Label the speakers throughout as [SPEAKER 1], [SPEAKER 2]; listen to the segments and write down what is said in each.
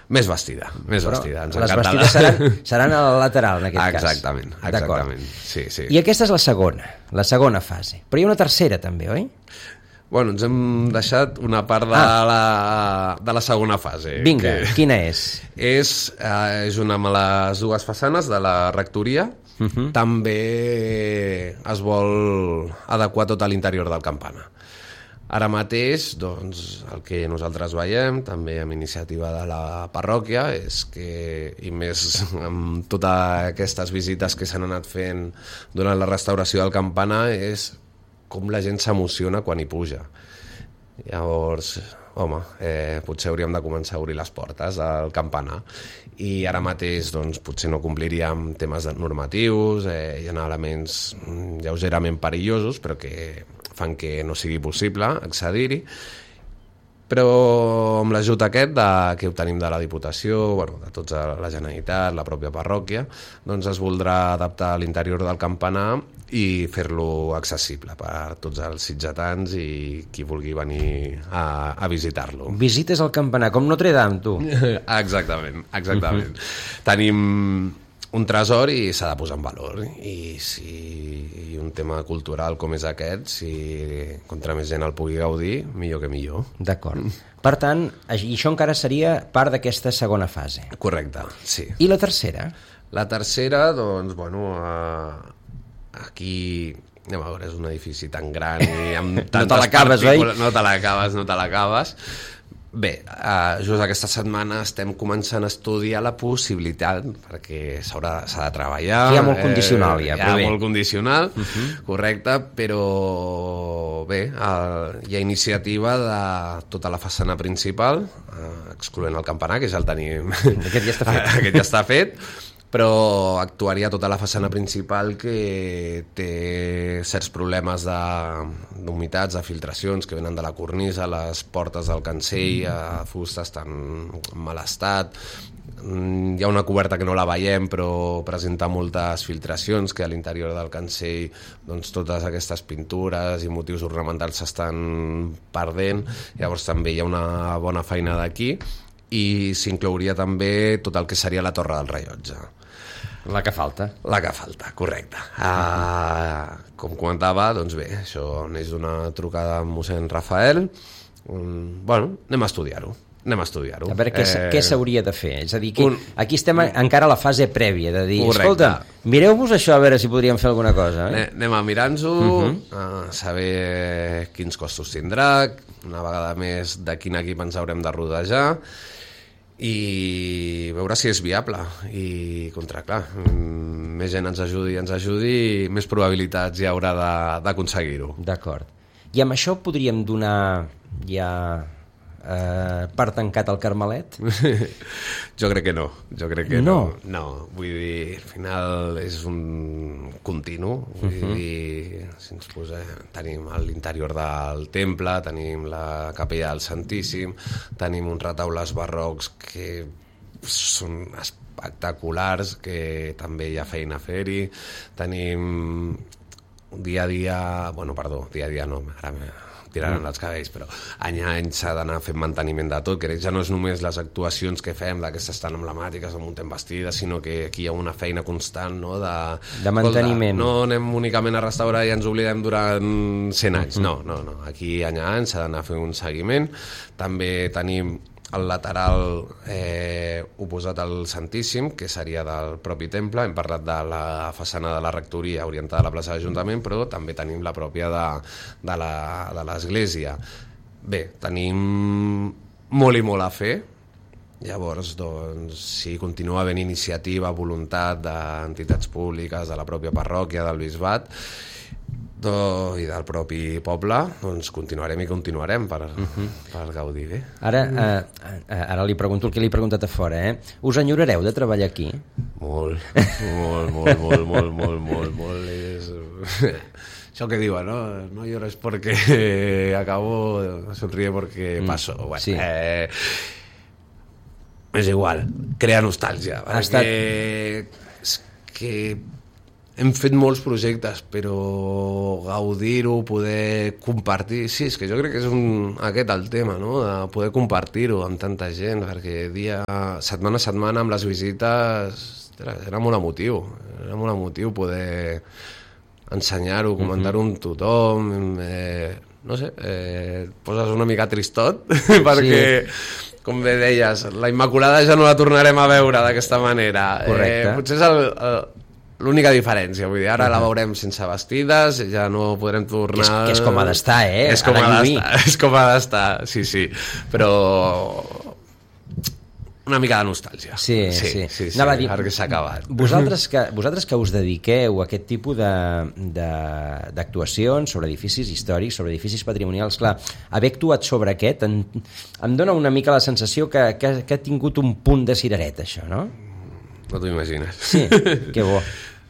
[SPEAKER 1] Més vestida, més vestida.
[SPEAKER 2] Les vestides seran al lateral, en aquest cas.
[SPEAKER 1] Exactament. Sí.
[SPEAKER 2] I aquesta és la segona fase. Però hi ha una tercera també, oi?
[SPEAKER 1] Bueno, ens hem deixat una part de la segona fase.
[SPEAKER 2] Vinga, quina és?
[SPEAKER 1] És una amb les dues façanes de la rectoria. També es vol adequar tot a l'interior del campanar. Ara mateix, doncs, el que nosaltres veiem, també amb iniciativa de la parròquia, és que, i més amb totes aquestes visites que s'han anat fent durant la restauració del campanar, és com la gent s'emociona quan hi puja. Llavors, home, potser hauríem de començar a obrir les portes al campanar. I ara mateix, doncs, potser no compliríem temes normatius, hi ha elements lleugerament perillosos, però que fan que no sigui possible accedir-hi, però amb l'ajut aquest que obtenim de la Diputació, de tota la Generalitat, la pròpia parròquia, doncs es voldrà adaptar a l'interior del campanar i fer-lo accessible per tots els sitgetans i qui vulgui venir a visitar-lo.
[SPEAKER 2] Visites al campanar, com Notre Dame, tu.
[SPEAKER 1] Exactament. Tenim un tresor i s'ha de posar en valor, i si un tema cultural com és aquest, si contra més gent el pugui gaudir, millor que millor.
[SPEAKER 2] D'acord. Per tant, això encara seria part d'aquesta segona fase.
[SPEAKER 1] Correcte, sí.
[SPEAKER 2] I la tercera?
[SPEAKER 1] La tercera, doncs, aquí anem a veure, és un edifici tan gran i amb tantes
[SPEAKER 2] no te l'acabes, oi?
[SPEAKER 1] No te l'acabes. Bé, just aquesta setmana estem començant a estudiar la possibilitat, perquè s'ha de treballar.
[SPEAKER 2] Hi ha molt condicional,
[SPEAKER 1] hi ha molt condicional, correcte, però bé, hi ha iniciativa de tota la façana principal, excloent el campanar, que ja el tenim. Aquest ja està fet. Però actuaria tota la façana principal, que té certs problemes d'humitats, de filtracions que venen de la cornisa, les portes del cancell, fusta estan en mal estat, hi ha una coberta que no la veiem però presenta moltes filtracions, que a l'interior del cancell doncs, totes aquestes pintures i motius ornamentals s'estan perdent. Llavors també hi ha una bona feina d'aquí, i s'inclouria també tot el que seria la torre del rellotge.
[SPEAKER 2] La que falta,
[SPEAKER 1] correcte. Com comentava, doncs bé, això neix d'una trucada amb mossèn Rafael. Anem a estudiar-ho.
[SPEAKER 2] A veure què s'hauria de fer. És a dir, aquí estem encara a la fase prèvia, de dir, escolta, mireu-vos això a veure si podríem fer alguna cosa.
[SPEAKER 1] Anem a mirar-nos-ho, a saber quins costos tindrà, una vegada més de quin equip ens haurem de rodejar, i veure si és viable. I, clar, més gent ens ajudi, més probabilitats hi haurà d'aconseguir-ho.
[SPEAKER 2] D'acord. I amb això podríem donar ja per tancat el Carmelet?
[SPEAKER 1] Jo crec que no. No, vull dir, al final és un continu. Vull dir, si ens posem, tenim a l'interior del temple, tenim la capella del Santíssim, tenim uns retaules barrocs que són espectaculars, que també hi ha feina a fer-hi. Tenim dia a dia no, ara tiraran els cabells, però any a any s'ha d'anar fent manteniment de tot, que ja no és només les actuacions que fem, d'aquestes tan emblemàtiques, amb un temps vestida, sinó que aquí hi ha una feina constant, no?
[SPEAKER 2] De manteniment.
[SPEAKER 1] No anem únicament a restaurar i ens oblidem durant 100 anys, no. Aquí any a any s'ha d'anar fent un seguiment. També tenim el lateral oposat al Santíssim, que seria del propi temple. Hem parlat de la façana de la rectoria orientada a la plaça de l'Ajuntament, però també tenim la pròpia de l'església. Bé, tenim molt i molt a fer. Llavors, doncs, si continua havent iniciativa, voluntat d'entitats públiques, de la pròpia parròquia, del bisbat i del propi poble, doncs continuarem per gaudir bé.
[SPEAKER 2] Ara li pregunto el que li he preguntat a fora, Us enyorareu de treballar aquí?
[SPEAKER 1] Molt. Això que diuen, no? No llores porque acabo, sonríe porque paso. Bueno,
[SPEAKER 2] sí.
[SPEAKER 1] És igual, crea nostàlgia. És que hem fet molts projectes, però gaudir-ho, poder compartir... Sí, és que jo crec que és aquest el tema, no? De poder compartir-ho amb tanta gent, perquè setmana a setmana amb les visites era molt emotiu poder ensenyar-ho, comentar-ho amb tothom, no sé, poses una mica tristot, perquè, com bé deies, la Immaculada ja no la tornarem a veure d'aquesta manera. Potser és l'única diferència, vull dir, ara la veurem sense vestides, ja no podrem tornar...
[SPEAKER 2] Que és com ha d'estar,
[SPEAKER 1] És com ha d'estar, sí, però... una mica de nostàlgia.
[SPEAKER 2] Sí.
[SPEAKER 1] Anava a dir, perquè s'ha acabat.
[SPEAKER 2] Vosaltres que us dediqueu a aquest tipus d'actuacions sobre edificis històrics, sobre edificis patrimonials, clar, haver actuat sobre aquest em dona una mica la sensació que ha tingut un punt de cireret, això, no?
[SPEAKER 1] No t'ho imagines.
[SPEAKER 2] Sí, que bo.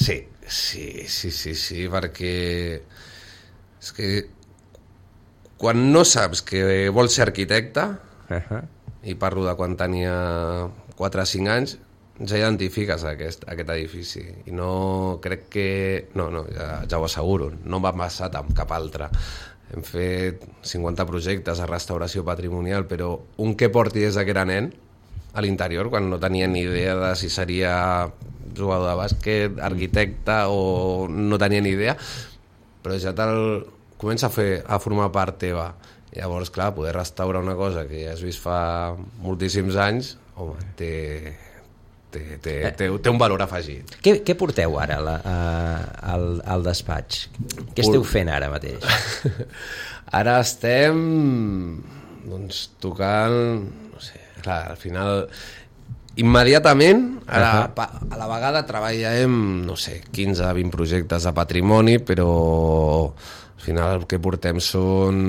[SPEAKER 1] Sí, perquè és que quan no saps que vols ser arquitecte, i parlo de quan tenia 4 o 5 anys, ja identifiques aquest edifici i no crec que... ja ho asseguro, no m'ha passat amb cap altre. Hem fet 50 projectes a restauració patrimonial, però un que porti des que era nen a l'interior, quan no tenia ni idea de si seria jugador de bàsquet, arquitecte o no tenia ni idea, però ja comença a formar part teva. Llavors, clar, poder restaurar una cosa que ja has vist fa moltíssims anys, home, té un valor afegit.
[SPEAKER 2] Què porteu ara al despatx? Què esteu fent ara mateix?
[SPEAKER 1] Ara estem tocant, no sé, clar, al final immediatament, a la vegada treballem, no sé, 15-20 projectes de patrimoni, però al final el que portem són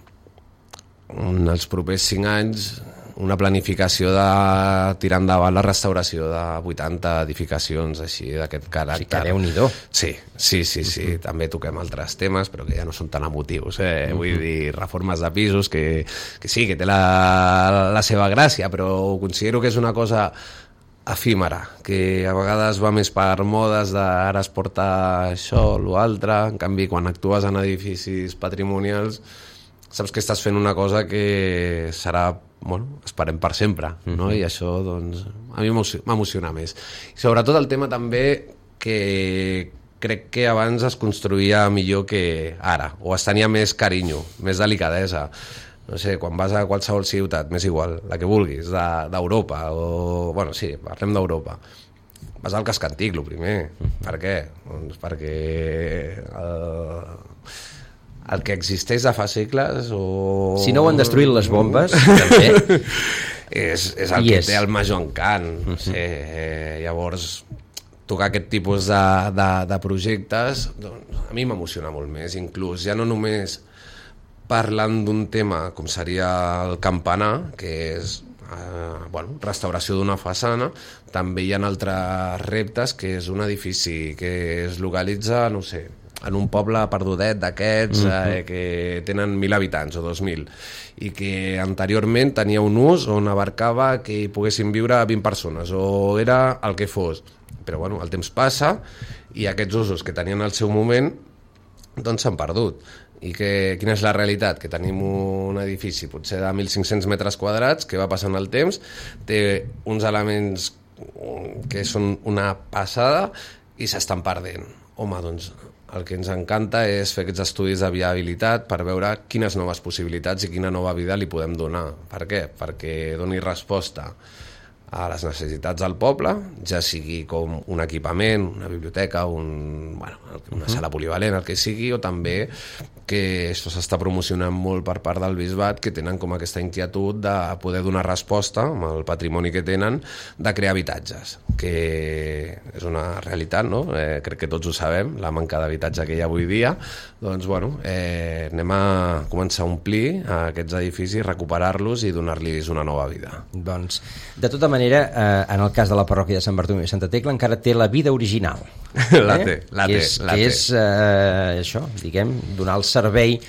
[SPEAKER 1] els propers 5 anys una planificació de tirar endavant la restauració de 80 edificacions així d'aquest caràcter.
[SPEAKER 2] Sí, que Déu-n'hi-do.
[SPEAKER 1] Sí. També toquem altres temes, però que ja no són tan emotius. Vull dir, reformes de pisos, que sí, que té la seva gràcia, però considero que és una cosa efímera, que a vegades va més per modes d'ara es porta això, l'altre. En canvi, quan actues en edificis patrimonials, saps que estàs fent una cosa que serà, esperem per sempre, no? I això, doncs, a mi m'emociona més. I sobretot el tema també que crec que abans es construïa millor que ara, o es tenia més carinyo, més delicadesa. No sé, quan vas a qualsevol ciutat, m'és igual, la que vulguis, d'Europa, o... sí, parlem d'Europa. Vas al casc antic, el primer. Per què? Doncs perquè... el que existeix de fa segles o...
[SPEAKER 2] Si no ho han destruït les bombes, també.
[SPEAKER 1] és el que té el major encant. No sé, llavors, tocar aquest tipus de projectes, doncs, a mi m'emociona molt més. Inclús ja no només parlant d'un tema com seria el campanar, que és restauració d'una façana, també hi ha altres reptes, que és un edifici que es localitza, no sé, en un poble perdudet d'aquests que tenen 1.000 habitants o 2.000 i que anteriorment tenia un ús on abarcava que hi poguessin viure 20 persones o era el que fos, però el temps passa i aquests usos que tenien al seu moment doncs s'han perdut. I quina és la realitat? Que tenim un edifici potser de 1.500 metres quadrats que va passant el temps, té uns elements que són una passada i s'estan perdent. Home, doncs el que ens encanta és fer aquests estudis de viabilitat per veure quines noves possibilitats i quina nova vida li podem donar. Per què? Perquè doni resposta a les necessitats del poble, ja sigui com un equipament, una biblioteca, una sala polivalent, el que sigui, o també que això s'està promocionant molt per part del bisbat, que tenen com aquesta inquietud de poder donar resposta amb el patrimoni que tenen de crear habitatges, que és una realitat, no? Crec que tots ho sabem, la manca d'habitatge que hi ha avui dia. Doncs, anem a començar a omplir aquests edificis, recuperar-los i donar-los una nova vida.
[SPEAKER 2] Doncs, de tota manera, en el cas de la parròquia de Sant Bartomeu i Santa Tecla encara té la vida original.
[SPEAKER 1] La té.
[SPEAKER 2] Que és això, diguem, donar el servei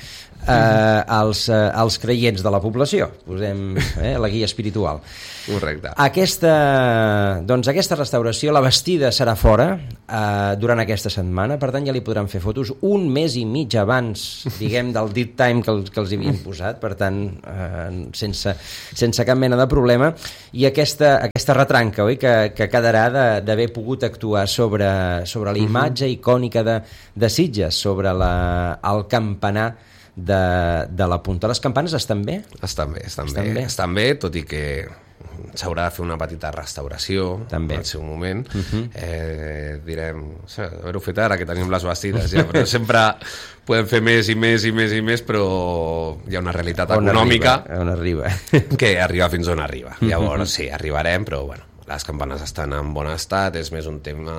[SPEAKER 2] als creients de la població, posem la guia espiritual.
[SPEAKER 1] Correcte.
[SPEAKER 2] Aquesta restauració, la bastida serà fora durant aquesta setmana, per tant ja li podran fer fotos un mes i mig abans, diguem, del dead time que els havien posat, per tant sense cap mena de problema, i aquesta retranca, oi, que quedarà d'haver pogut actuar sobre la imatge icònica de Sitges, sobre el campanar de la Punta. Les campanes estan bé?
[SPEAKER 1] Estan bé, tot i que s'haurà de fer una petita restauració també al seu moment. Direm, haver-ho fet ara que tenim les bastides ja, però sempre podem fer més i més i més i més, però hi ha una realitat econòmica
[SPEAKER 2] on arriba
[SPEAKER 1] que arriba fins on arriba. Llavors sí, arribarem, però bueno, les campanes estan en bon estat, és més un tema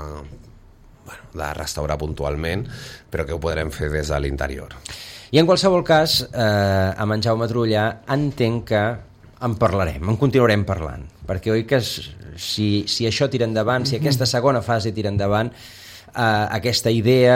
[SPEAKER 1] de restaurar puntualment, però que ho podrem fer des de l'interior.
[SPEAKER 2] I en qualsevol cas, amb en Jaume Trullà entenc que en continuarem parlant, perquè oi que si això tira endavant, si aquesta segona fase tira endavant, aquesta idea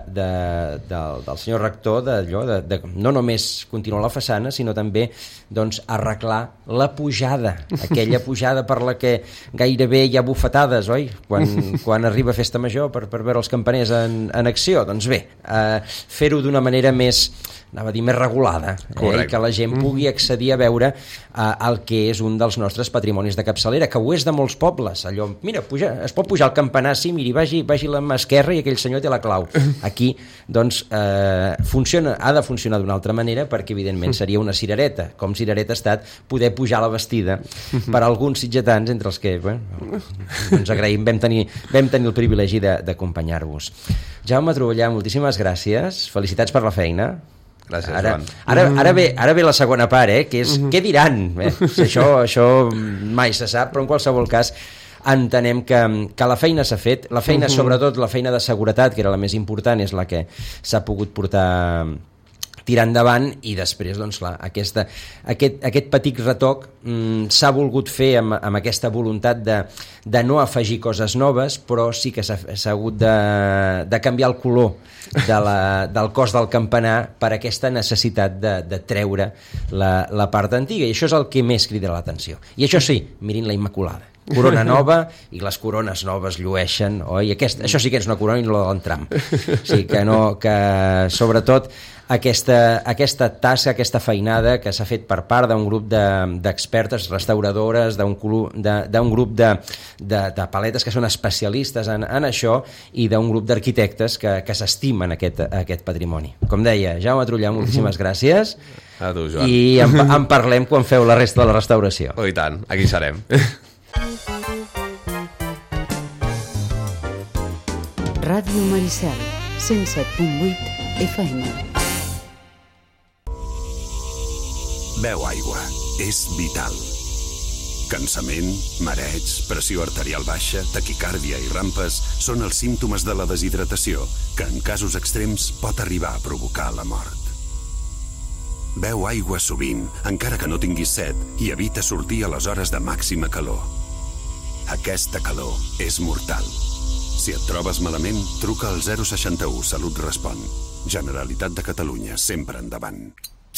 [SPEAKER 2] del senyor rector de no només continuar la façana, sinó també arreglar la pujada, aquella pujada per la que gairebé hi ha bufetades, oi? Quan arriba Festa Major per veure els campaners en acció. Doncs bé, fer-ho d'una manera més regulada, i que la gent pugui accedir a veure el que és un dels nostres patrimonis de capçalera, que ho és de molts pobles. Allò, mira, es pot pujar al campanar, sí, miri, vagi a la mà esquerra i aquell senyor té la clau. Aquí, doncs, ha de funcionar d'una altra manera, perquè evidentment seria una cirereta, com cirereta ha estat poder pujar la bastida per alguns sitgetans, entre els que ens agraïm, vam tenir el privilegi d'acompanyar-vos. Jaume Trullà, moltíssimes gràcies, felicitats per la feina.
[SPEAKER 1] Gràcies, Joan.
[SPEAKER 2] Ara ve la segona part, que és què diran? Això mai se sap, però en qualsevol cas entenem que la feina s'ha fet, la feina, sobretot la feina de seguretat, que era la més important, és la que s'ha pogut tirar endavant, i després aquest petit retoc s'ha volgut fer amb aquesta voluntat de no afegir coses noves, però sí que s'ha hagut de canviar el color del cos del campanar per aquesta necessitat de treure la part antiga, i això és el que més crida l'atenció. I això sí, mirin la Immaculada, corona nova, i les corones noves llueixen, oi? Això sí que és una corona i no la de l'entram. Sí, que sobretot aquesta tasca, aquesta feinada que s'ha fet per part d'un grup d'expertes restauradores, d'un grup de paletes que són especialistes en això, i d'un grup d'arquitectes que s'estimen aquest patrimoni. Com deia, Jaume Trullà, moltíssimes gràcies.
[SPEAKER 1] A tu, Joan.
[SPEAKER 2] I en parlem quan feu la resta de la restauració.
[SPEAKER 1] Oh, i tant, aquí serem.
[SPEAKER 3] Ràdio Maricel, 107.8 FM.
[SPEAKER 4] Beu aigua. És vital. Cansament, mareig, pressió arterial baixa, taquicàrdia i rampes són els símptomes de la deshidratació, que en casos extrems pot arribar a provocar la mort. Beu aigua sovint, encara que no tinguis set, i evita sortir a les hores de màxima calor. Aquesta calor és mortal. Si et trobes malament, truca al 061 Salut Respon. Generalitat de Catalunya, sempre endavant.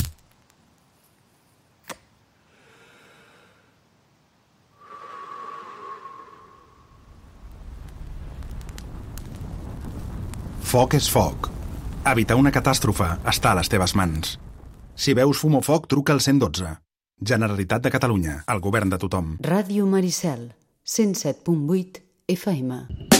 [SPEAKER 5] Foc és foc. Evitar una catàstrofe està a les teves mans. Si veus fum o foc, truca al 112. Generalitat de Catalunya, el govern de tothom.
[SPEAKER 3] Ràdio Maricel, 107.8 FM.